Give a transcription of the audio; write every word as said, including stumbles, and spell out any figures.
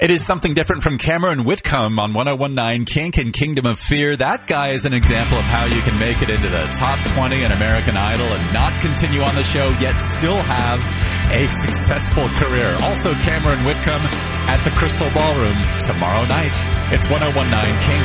It is something different from Cameron Whitcomb on one oh one point nine Kink and Kingdom of Fear. That guy is an example of how you can make it into the top twenty in American Idol and not continue on the show, yet still have a successful career. Also, Cameron Whitcomb at the Crystal Ballroom tomorrow night. It's one oh one point nine Kink.